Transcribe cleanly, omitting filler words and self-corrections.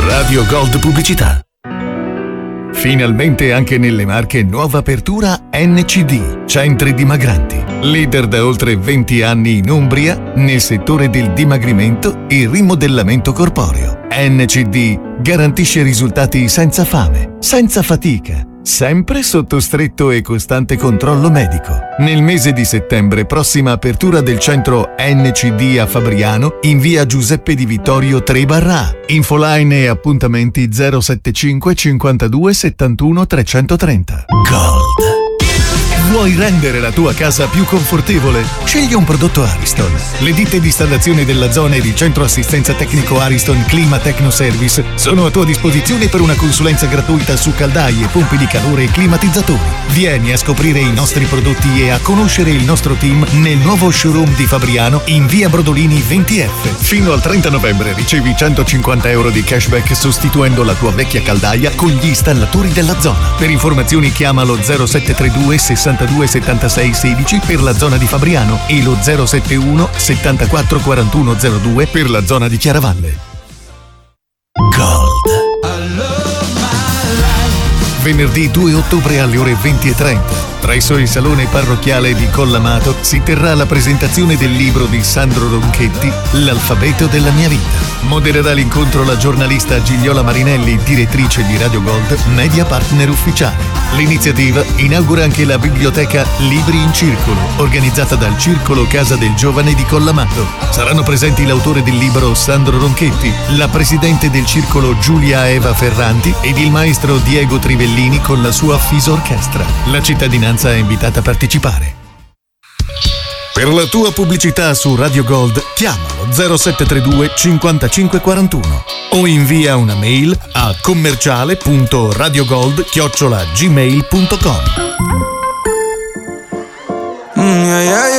Radio Gold Pubblicità. Finalmente anche nelle Marche nuova apertura NCD, Centri Dimagranti. Leader da oltre 20 anni in Umbria nel settore del dimagrimento e rimodellamento corporeo. NCD garantisce risultati senza fame, senza fatica, sempre sotto stretto e costante controllo medico. Nel mese di settembre, prossima apertura del centro NCD a Fabriano in via Giuseppe Di Vittorio 3/A. Infoline e appuntamenti 075 52 71 330. Gold. Vuoi rendere la tua casa più confortevole? Scegli un prodotto Ariston. Le ditte di installazione della zona ed il centro assistenza tecnico Ariston Clima Tecno Service sono a tua disposizione per una consulenza gratuita su caldaie, pompe di calore e climatizzatori. Vieni a scoprire i nostri prodotti e a conoscere il nostro team nel nuovo showroom di Fabriano in via Brodolini 20F. Fino al 30 novembre ricevi 150 euro di cashback sostituendo la tua vecchia caldaia con gli installatori della zona. Per informazioni chiamalo 0732 62 76 16 per la zona di Fabriano e lo 071 74 41 02 per la zona di Chiaravalle. Gold. Venerdì 2 ottobre alle ore 20:30 presso il Salone Parrocchiale di Collamato si terrà la presentazione del libro di Sandro Ronchetti, L'alfabeto della mia vita. Modererà l'incontro la giornalista Gigliola Marinelli, direttrice di Radio Gold, media partner ufficiale. L'iniziativa inaugura anche la biblioteca Libri in Circolo, organizzata dal Circolo Casa del Giovane di Collamato. Saranno presenti l'autore del libro Sandro Ronchetti, la presidente del circolo Giulia Eva Ferranti ed il maestro Diego Trivellini con la sua Fiso Orchestra. La cittadinanza è invitata a partecipare. Per la tua pubblicità su Radio Gold chiamalo 0732 55 41 o invia una mail a commerciale.radiogold@gmail.com. Yeah, yeah,